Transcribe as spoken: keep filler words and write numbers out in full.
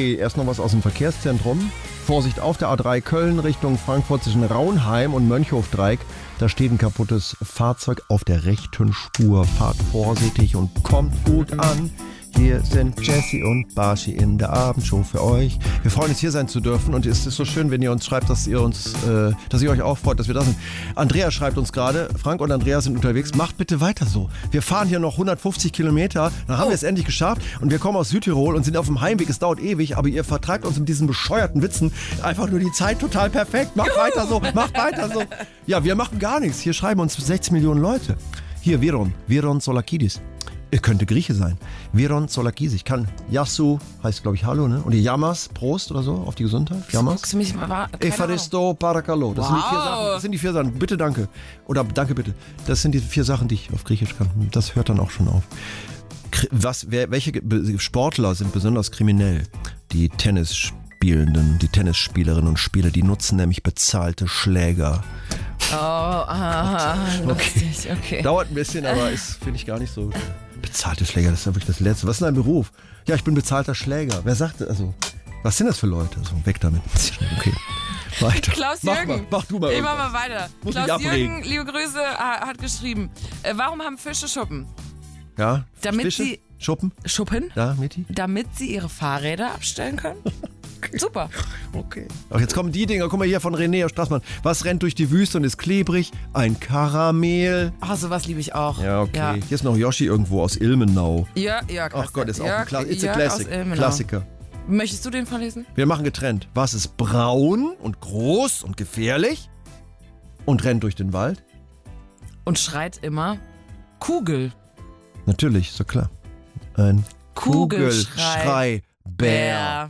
Okay, erst noch was aus dem Verkehrszentrum. Vorsicht auf der A drei Köln Richtung Frankfurt zwischen Raunheim und Mönchhofdreieck. Da steht ein kaputtes Fahrzeug auf der rechten Spur. Fahrt vorsichtig und kommt gut an. Hier sind Jessie und Barschi in der Abendshow für euch. Wir freuen uns, hier sein zu dürfen. Und es ist so schön, wenn ihr uns schreibt, dass ihr uns, äh, dass ihr euch auch freut, dass wir da sind. Andrea schreibt uns gerade, Frank und Andrea sind unterwegs. Macht bitte weiter so. Wir fahren hier noch hundertfufzig Kilometer. Dann haben oh. wir es endlich geschafft. Und wir kommen aus Südtirol und sind auf dem Heimweg. Es dauert ewig, aber ihr vertreibt uns mit diesen bescheuerten Witzen einfach nur die Zeit total perfekt. Macht weiter so, macht weiter so. Ja, wir machen gar nichts. Hier schreiben uns sechzig Millionen Leute. Hier, Viron, Viron Solakidis. Er könnte Grieche sein. Viron Solakidis. Ich kann Yasu, heißt glaube ich Hallo, ne? Und die Yamas, Prost oder so, auf die Gesundheit. Yamas. Guckst du mich mal, Efaristo Parakalo. Das, wow. sind die vier Sachen. Das sind die vier Sachen. Bitte, danke. Oder danke, bitte. Das sind die vier Sachen, die ich auf Griechisch kann. Das hört dann auch schon auf. Was, wer, welche Sportler sind besonders kriminell? Die Tennisspielenden, die Tennisspielerinnen und Spieler, die nutzen nämlich bezahlte Schläger. Oh, ah, lustig, okay. okay. Dauert ein bisschen, aber ist, finde ich, gar nicht so. Bezahlte Schläger, das ist ja wirklich das Letzte. Was ist denn dein Beruf? Ja, ich bin bezahlter Schläger. Wer sagt, also, was sind das für Leute? Also, weg damit. Okay, weiter. Klaus mach Jürgen. Mal, mach du mal. Ich mach mal weiter. Muss Klaus Jürgen, liebe Grüße, hat geschrieben, äh, warum haben Fische Schuppen? Ja, Damit Fische? sie... Schuppen? Schuppen? Ja, Miti? Damit sie ihre Fahrräder abstellen können. Okay. Super. Okay. Ach, jetzt kommen die Dinger. Guck mal hier von René aus Straßmann. Was rennt durch die Wüste und ist klebrig? Ein Karamell. Ach, sowas liebe ich auch. Ja, okay. Ja. Hier ist noch Yoshi irgendwo aus Ilmenau. Ja, ja, Ach Gott, ist auch Jörg, ein Kla It's a Jörg Classic. Klassiker. Möchtest du den vorlesen? Wir machen getrennt. Was ist braun und groß und gefährlich und rennt durch den Wald? Und schreit immer Kugel. Natürlich, so klar. Ein Kugelschrei. Kugelschrei-Bär.